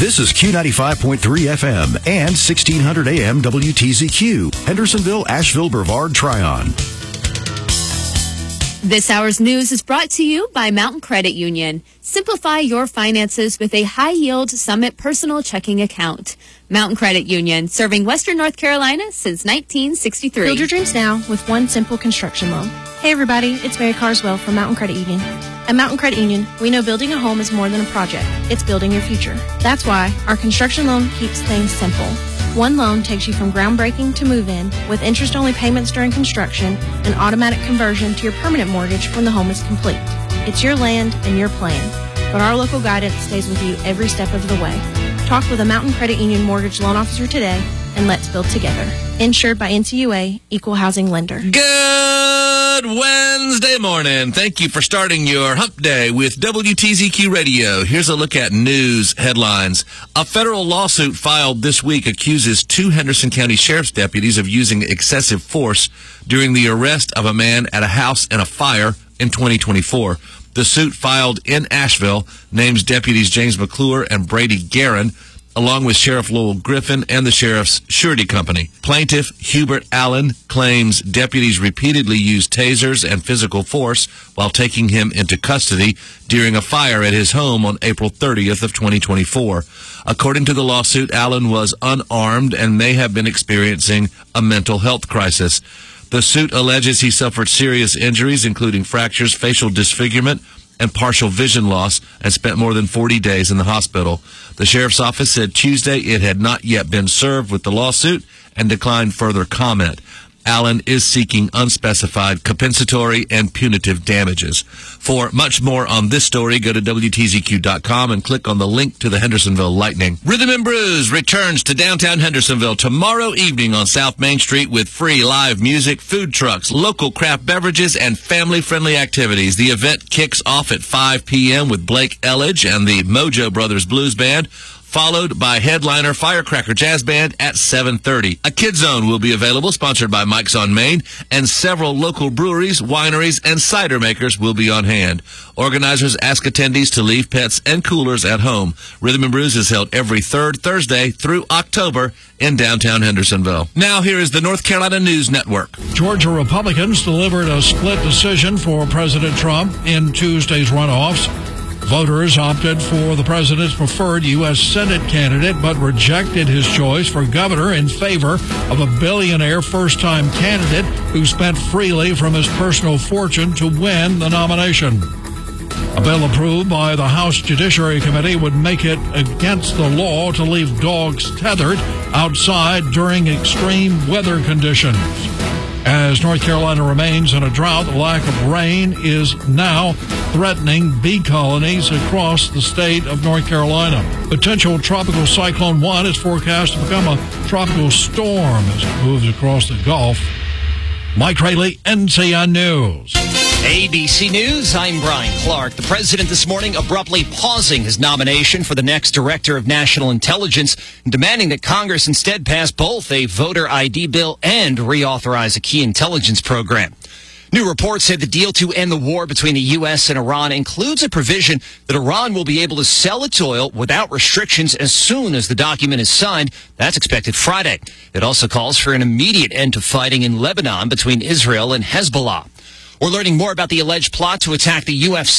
This is Q95.3 FM and 1600 AM WTZQ, Hendersonville, Asheville, Brevard, Tryon. This hour's news is brought to you by Mountain Credit Union. Simplify your finances with a high-yield Summit personal checking account. Mountain Credit Union, serving Western North Carolina since 1963. Build your dreams now with one simple construction loan. Hey everybody, it's Mary Carswell from Mountain Credit Union. At Mountain Credit Union, we know building a home is more than a project. It's building your future. That's why our construction loan keeps things simple. One loan takes you from groundbreaking to move-in with interest-only payments during construction and automatic conversion to your permanent mortgage when the home is complete. It's your land and your plan, but our local guidance stays with you every step of the way. Talk with a Mountain Credit Union mortgage loan officer today, and let's build together. Insured by NCUA, Equal Housing Lender. Good Wednesday morning. Thank you for starting your hump day with WTZQ Radio. Here's a look at news headlines. A federal lawsuit filed this week accuses 2 Henderson County Sheriff's deputies of using excessive force during the arrest of a man at a house in a fire in 2024. The suit filed in Asheville names deputies James McClure and Brady Guerin, along with Sheriff Lowell Griffin and the Sheriff's Surety Company. Plaintiff Hubert Allen claims deputies repeatedly used tasers and physical force while taking him into custody during a fire at his home on April 30th of 2024. According to the lawsuit, Allen was unarmed and may have been experiencing a mental health crisis. The suit alleges he suffered serious injuries, including fractures, facial disfigurement, and partial vision loss, and spent more than 40 days in the hospital. The sheriff's office said Tuesday it had not yet been served with the lawsuit and declined further comment. Allen is seeking unspecified compensatory and punitive damages. For much more on this story, go to WTZQ.com and click on the link to the Hendersonville Lightning. Rhythm and Brews returns to downtown Hendersonville tomorrow evening on South Main Street with free live music, food trucks, local craft beverages, and family-friendly activities. The event kicks off at 5 p.m. with Blake Elledge and the Mojo Brothers Blues Band, followed by headliner Firecracker Jazz Band at 7:30. A Kid Zone will be available, sponsored by Mike's on Main, and several local breweries, wineries, and cider makers will be on hand. Organizers ask attendees to leave pets and coolers at home. Rhythm and Brews is held every third Thursday through October in downtown Hendersonville. Now here is the North Carolina News Network. Georgia Republicans delivered a split decision for President Trump in Tuesday's runoffs. Voters opted for the president's preferred U.S. Senate candidate, but rejected his choice for governor in favor of a billionaire first-time candidate who spent freely from his personal fortune to win the nomination. A bill approved by the House Judiciary Committee would make it against the law to leave dogs tethered outside during extreme weather conditions. As North Carolina remains in a drought, the lack of rain is now threatening bee colonies across the state of North Carolina. Potential Tropical Cyclone 1 is forecast to become a tropical storm as it moves across the Gulf. Mike Rayleigh, NCN News. ABC News, I'm Brian Clark. The president this morning abruptly pausing his nomination for the next director of national intelligence, demanding that Congress instead pass both a voter ID bill and reauthorize a key intelligence program. New reports say the deal to end the war between the U.S. and Iran includes a provision that Iran will be able to sell its oil without restrictions as soon as the document is signed. That's expected Friday. It also calls for an immediate end to fighting in Lebanon between Israel and Hezbollah. We're learning more about the alleged plot to attack the UFC.